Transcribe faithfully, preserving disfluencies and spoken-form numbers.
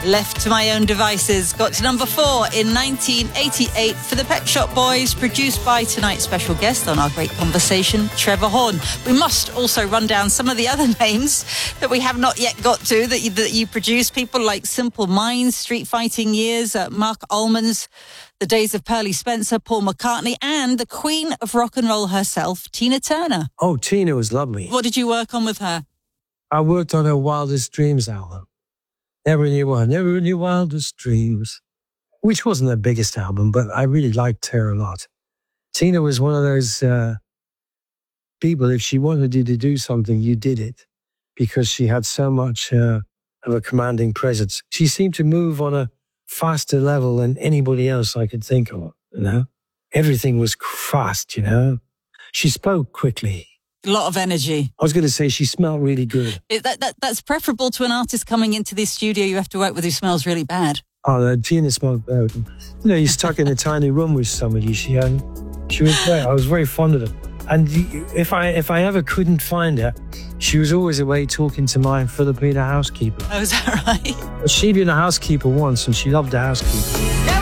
Left to My Own Devices got to number four in nineteen eighty-eight for the Pet Shop Boys, produced by tonight's special guest on our great conversation, Trevor Horn. We must also run down some of the other names that we have not yet got to that you, that you produce. People like Simple Minds, Street Fighting Years, uh, Mark Almond's The Days of Pearly Spencer, Paul McCartney, and the queen of rock and roll herself, Tina Turner. Oh, Tina was lovely. What did you work on with her? I worked on her Wildest Dreams album. Never Knew One, Never Knew Wildest Dreams, which wasn't her biggest album, but I really liked her a lot. Tina was one of those uh, people, if she wanted you to do something, you did it, because she had so much uh, of a commanding presence. She seemed to move on a faster level than anybody else I could think of, you know? Everything was fast, you know? She spoke quickly. A lot of energy. I was going to say she smelled really good. It, that, that That's preferable to an artist coming into this studio you have to work with who smells really bad. Oh, the Tina smelled bad. You know, you're stuck in a tiny room with somebody. She had, she was great. I was very fond of her. And if I if I ever couldn't find her, she was always away talking to my Filipino housekeeper. Oh, is that right? She'd been a housekeeper once, and she loved the housekeeper.